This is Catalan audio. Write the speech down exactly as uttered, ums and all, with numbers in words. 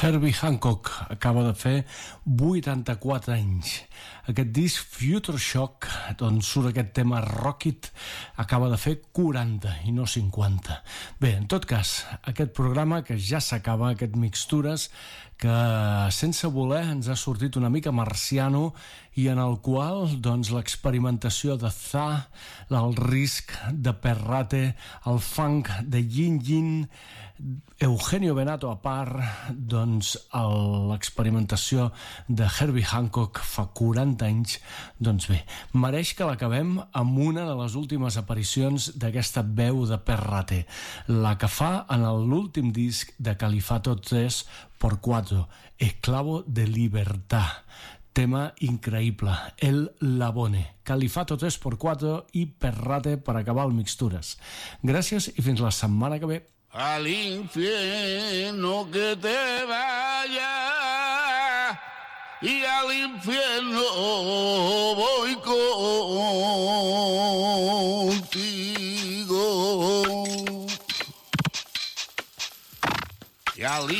Herbie Hancock acaba de fer vuitanta-quatre anys. Aquest disc Future Shock, on surt aquest tema Rocket, acaba de fer quaranta i no cinquanta. Bé, en tot cas, aquest programa que ja s'acaba, aquest Mixtures, que sense voler ens ha sortit una mica marciano i en el qual doncs, l'experimentació de Za, el risc de Perrate, el funk de Yin Yin, Eugenio Benato a part, doncs l'experimentació de Herbie Hancock fa quaranta anys, doncs bé, mereix que l'acabem amb una de les últimes aparicions d'aquesta veu de Perrate, la que fa en l'últim disc de Califato tres por cuatro, Esclavo de Libertad. Tema increïble, El Labone, Califato tres por cuatro i Perrate per acabar el Mixtures. Gràcies i fins la setmana que ve. Al infierno que te vaya y al infierno voy contigo y al